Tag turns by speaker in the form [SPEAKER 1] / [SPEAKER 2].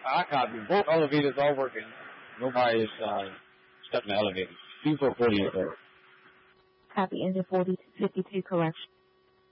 [SPEAKER 1] I copy. Both elevators are working. Nobody is stuck in the elevator. Super 48 there.
[SPEAKER 2] Copy engine 4052 correction.